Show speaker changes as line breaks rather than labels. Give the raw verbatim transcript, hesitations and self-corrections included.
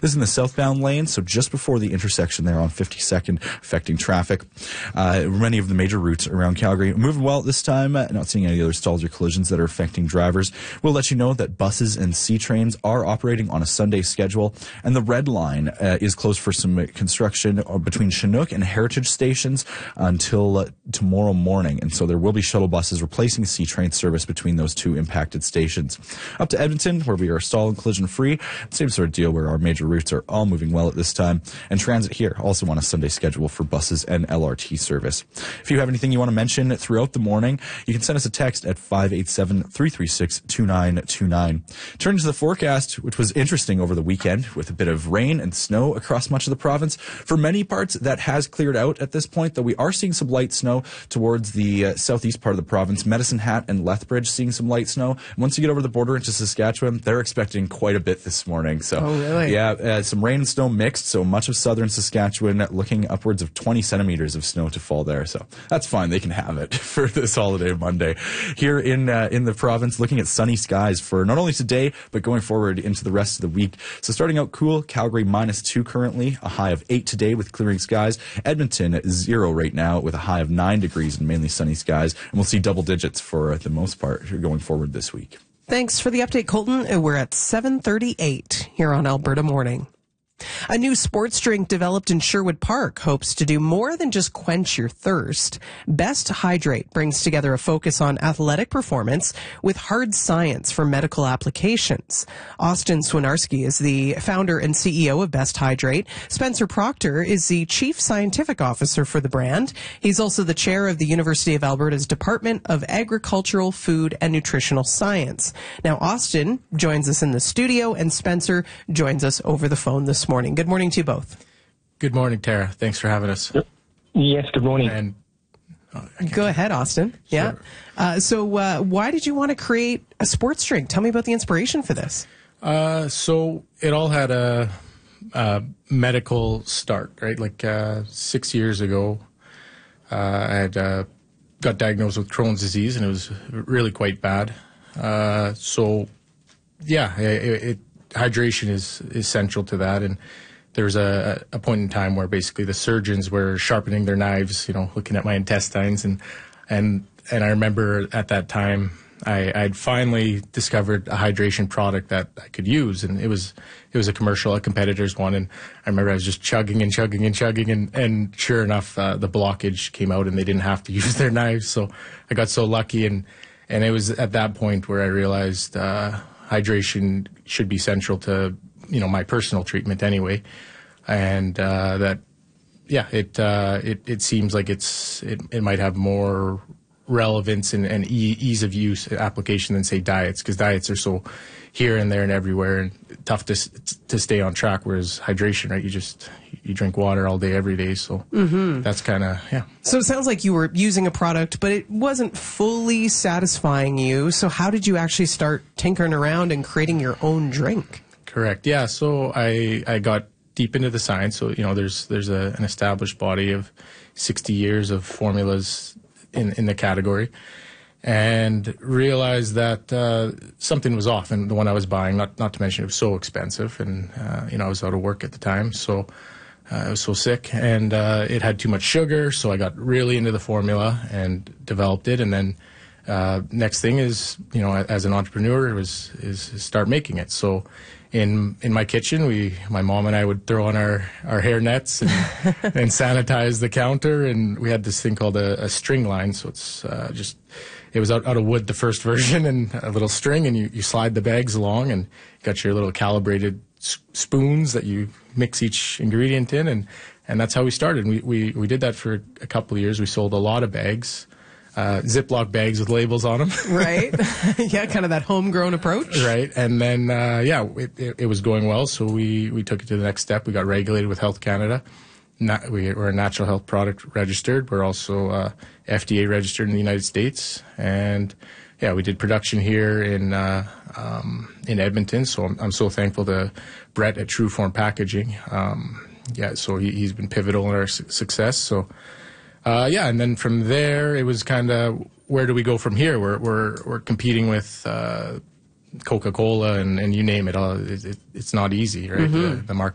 This is in the southbound lane, so just before the intersection there on fifty-second, affecting traffic. Uh, many of the major routes around Calgary moving well at this time. Uh, not seeing any other stalls or collisions that are affecting drivers. We'll let you know that buses and C trains are operating on a Sunday schedule, and the Red Line uh, is closed for some construction between Chinook and Heritage stations until uh, tomorrow morning, and so there will be shuttle buses replacing C train service between those two impacted stations. Up to Edmonton, where we are stall and collision free. Same sort of deal where our major routes are all moving well at this time, and transit here also on a Sunday schedule for buses and L R T service. If you have anything you want to mention throughout the morning, you can send us a text at five eight seven, three three six, two nine two nine. Turning to the forecast, which was interesting over the weekend with a bit of rain and snow across much of the province. For many parts, that has cleared out at this point, though we are seeing some light snow towards the uh, southeast part of the province. Medicine Hat and Lethbridge seeing some light snow. And once you get over the border into Saskatchewan, they're expecting quite a bit this morning. So,
oh, really?
Yeah, uh, some rain and snow mixed, so much of southern Saskatchewan looking upwards of twenty centimeters of snow to fall there. So that's fine. They can have it for this holiday Monday. Here in uh, in the province, looking at sunny skies for not only today, but going forward into the rest of the week. So starting out cool, Calgary minus two currently, a high of eight today with clearing skies. Edmonton zero right now with a high of nine degrees and mainly sunny skies. And we'll see double digits for uh, the most part going forward this week.
Thanks for the update, Colton. We're at seven thirty-eight here on Alberta Morning. A new sports drink developed in Sherwood Park hopes to do more than just quench your thirst. Best Hydrate brings together a focus on athletic performance with hard science for medical applications. Austin Swinarski is the founder and C E O of Best Hydrate. Spencer Proctor is the chief scientific officer for the brand. He's also the chair of the University of Alberta's Department of Agricultural, Food, and Nutritional Science. Now, Austin joins us in the studio, and Spencer joins us over the phone this morning. Good morning to you both.
Good morning, Tara. Thanks for having us.
Yes, good morning.
And oh,
Go ahead, Austin. Sure. Yeah. Uh, so uh, why did you want to create a sports drink? Tell me about the inspiration for this.
Uh, so it all had a, a medical start, right? Like uh, six years ago, uh, I had uh, got diagnosed with Crohn's disease, and it was really quite bad. Uh, so, yeah, it, it hydration is essential to that, and there was a, a point in time where basically the surgeons were sharpening their knives, you know, looking at my intestines, and and and I remember at that time I I'd finally discovered a hydration product that I could use, and it was it was a commercial, a competitor's one, and I remember I was just chugging and chugging and chugging, and and sure enough, uh, the blockage came out, and they didn't have to use their knives, so I got so lucky, and and it was at that point where I realized Uh, hydration should be central to, you know, my personal treatment anyway, and uh, that, yeah, it uh, it it seems like it's it, it might have more relevance and, and e- ease of use application than say diets, because diets are so here and there and everywhere and tough to to stay on track. Whereas hydration, right, you just you drink water all day every day, so mm-hmm. that's kind of yeah.
So it sounds like you were using a product, but it wasn't fully satisfying you. So how did you actually start tinkering around and creating your own drink?
Correct. Yeah. So I I got deep into the science. So you know, there's there's a, an established body of sixty years of formulas in in the category, and realized that uh, something was off. And the one I was buying, not not to mention it was so expensive, and uh, you know, I was out of work at the time, so uh, I was so sick, and uh, it had too much sugar. So I got really into the formula and developed it, and then uh, next thing is, you know, as an entrepreneur, was is start making it. So in in my kitchen, we my mom and I would throw on our, our hair nets and, and sanitize the counter, and we had this thing called a, a string line. So it's uh, just it was out, out of wood, the first version, and a little string, and you, you slide the bags along, and got your little calibrated s- spoons that you mix each ingredient in, and and that's how we started. We we we did that for a couple of years. We sold a lot of bags. Uh, Ziploc bags with labels on them.
Right. Yeah, kind of that homegrown approach.
Right. And then, uh, yeah, it, it, it was going well, so we, we took it to the next step. We got regulated with Health Canada. Not, we, we're a natural health product registered. We're also uh, F D A registered in the United States. And, yeah, we did production here in uh, um, in Edmonton, so I'm, I'm so thankful to Brett at True Form Packaging. Um, yeah, so he, he's been pivotal in our su- success. So, Uh, yeah, and then from there, it was kind of, where do we go from here? We're we're we're competing with uh, Coca-Cola and, and you name it. All it, it, it's not easy, right? Mm-hmm. The, the market